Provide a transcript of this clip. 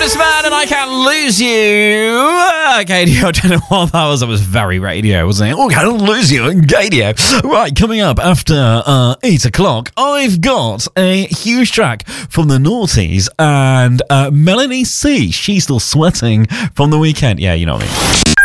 Goodness Man, and I Can't Lose You. Gadio, I don't know what that was. That was very radio, wasn't it? Oh, I Can't Lose You, Gadio. Right, coming up after 8 o'clock, I've got a huge track from the Naughties and Melanie C. She's Still Sweating from the weekend. Yeah, you know what I mean.